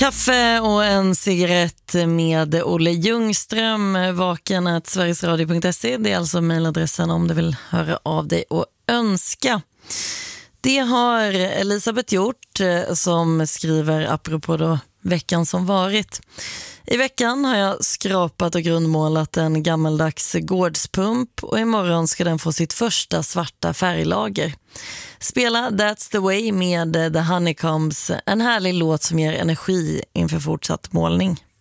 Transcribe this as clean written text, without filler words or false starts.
Kaffe och en cigarett med Olle Ljungström, vaken@sverigesradio.se. Det är alltså mejladressen om du vill höra av dig och önska. Det har Elisabeth gjort, som skriver apropå då veckan som varit. I veckan har jag skrapat och grundmålat en gammaldags gårdspump och imorgon ska den få sitt första svarta färglager. Spela That's the Way med The Honeycombs, en härlig låt som ger energi inför fortsatt målning.